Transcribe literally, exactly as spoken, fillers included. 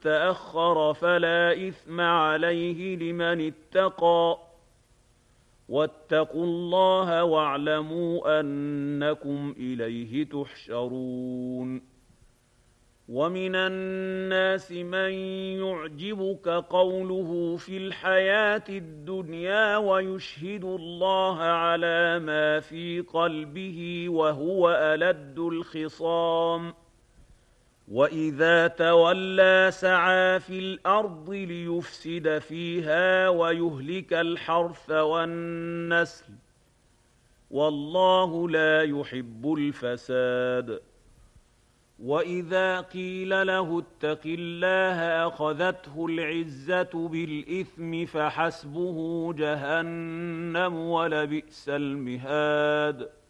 تأخر فلا إثم عليه لمن اتقى واتقوا الله واعلموا أنكم إليه تحشرون ومن الناس من يعجبك قوله في الحياة الدنيا ويشهد الله على ما في قلبه وهو ألد الخصام وإذا تولى سعى في الأرض ليفسد فيها ويهلك الحرث والنسل والله لا يحب الفساد وإذا قيل له اتق الله أخذته العزة بالإثم فحسبه جهنم ولبئس المهاد